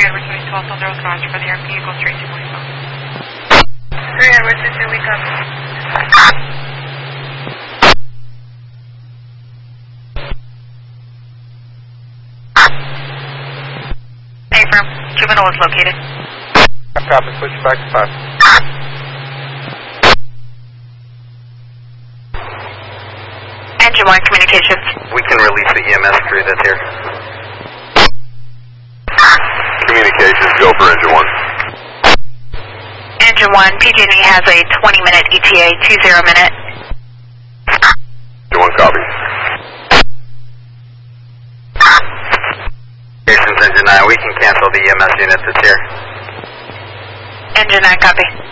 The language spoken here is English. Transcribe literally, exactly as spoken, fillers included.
Edward Swiss twelve on zero cross for the R P, go straight to Moise. three Edward Swiss, we copy. Affirm, juvenile is located. Copy, push back to five. Engine one, communications. We can release the E M S crew that's here. Communications, go for engine one. Engine one, P G and E has a twenty minute E T A, two zero minute. Engine one, copy. Jason's engine nine, we can cancel the E M S unit that's here. Engine nine, copy.